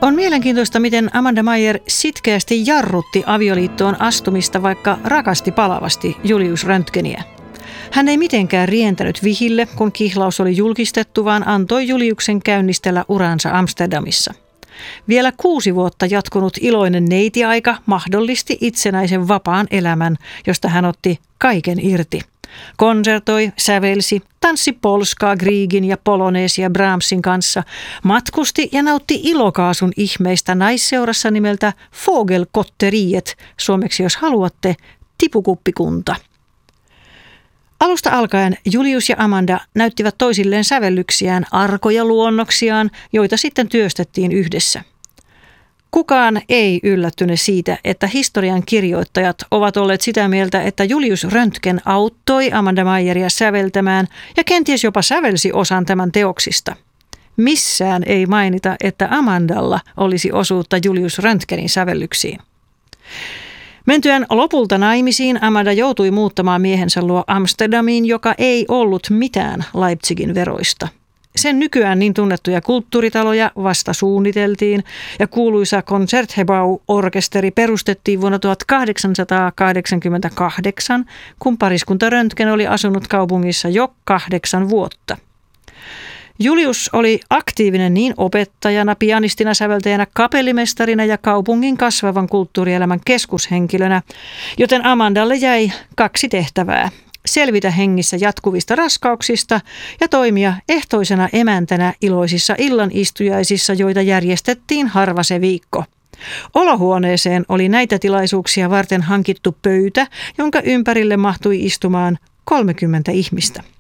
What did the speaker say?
On mielenkiintoista, miten Amanda Meyer sitkeästi jarrutti avioliittoon astumista, vaikka rakasti palavasti Julius Röntgeniä. Hän ei mitenkään rientänyt vihille, kun kihlaus oli julkistettu, vaan antoi Juliuksen käynnistellä uransa Amsterdamissa. Vielä 6 vuotta jatkunut iloinen neitiaika mahdollisti itsenäisen vapaan elämän, josta hän otti kaiken irti. Konsertoi, sävelsi, tanssi polskaa Griegin ja poloneesia Brahmsin kanssa, matkusti ja nautti ilokaasun ihmeistä naisseurassa nimeltä Vogelkotteriet, suomeksi jos haluatte, tipukuppikunta. Alusta alkaen Julius ja Amanda näyttivät toisilleen sävellyksiään, arkoja luonnoksiaan, joita sitten työstettiin yhdessä. Kukaan ei yllättynyt siitä, että historian kirjoittajat ovat olleet sitä mieltä, että Julius Röntgen auttoi Amanda Meyeria säveltämään ja kenties jopa sävelsi osan tämän teoksista. Missään ei mainita, että Amandalla olisi osuutta Julius Röntgenin sävellyksiin. Mentyään lopulta naimisiin Amanda joutui muuttamaan miehensä luo Amsterdamiin, joka ei ollut mitään Leipzigin veroista. Sen nykyään niin tunnettuja kulttuuritaloja vasta suunniteltiin ja kuuluisa Concertgebouw-orkesteri perustettiin vuonna 1888, kun pariskunta Röntgen oli asunut kaupungissa jo 8 vuotta. Julius oli aktiivinen niin opettajana, pianistina, säveltäjänä, kapellimestarina ja kaupungin kasvavan kulttuurielämän keskushenkilönä, joten Amandalle jäi 2 tehtävää. Selvitä hengissä jatkuvista raskauksista ja toimia ehtoisena emäntänä iloisissa illanistujaisissa, joita järjestettiin harva se viikko. Olohuoneeseen oli näitä tilaisuuksia varten hankittu pöytä, jonka ympärille mahtui istumaan 30 ihmistä.